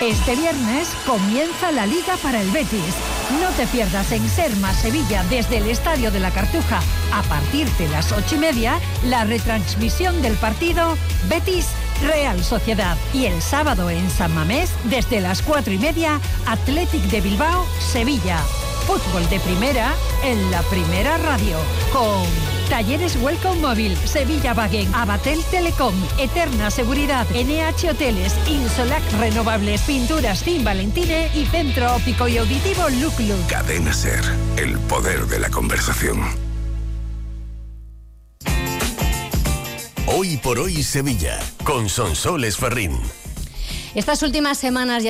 Este viernes comienza la Liga para el Betis. No te pierdas en Ser Más Sevilla desde el Estadio de la Cartuja a partir de las 8:30 la retransmisión del partido Betis Real Sociedad. Y el sábado en San Mamés desde las 4:30 Athletic de Bilbao Sevilla. Fútbol de primera en la Primera Radio con Talleres Welcome Móvil, Sevilla Wagen, Abatel Telecom, Eterna Seguridad, NH Hoteles, Insolac Renovables, Pinturas Team Valentine y Centro Óptico y Auditivo Luclu. Cadena Ser, el poder de la conversación. Hoy por hoy Sevilla, con Sonsoles Ferrín. Estas últimas semanas ya